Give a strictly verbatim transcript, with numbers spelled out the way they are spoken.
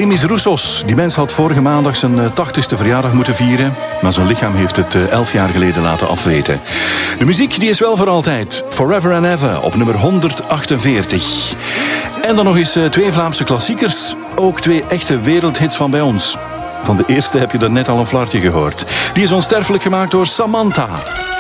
Demis Roussos. Die mens had vorige maandag zijn tachtigste verjaardag moeten vieren, maar zijn lichaam heeft het elf jaar geleden laten afweten. De muziek die is wel voor altijd. Forever and Ever op nummer honderdachtenveertig. En dan nog eens twee Vlaamse klassiekers. Ook twee echte wereldhits van bij ons. Van de eerste heb je er net al een flartje gehoord. Die is onsterfelijk gemaakt door Samantha.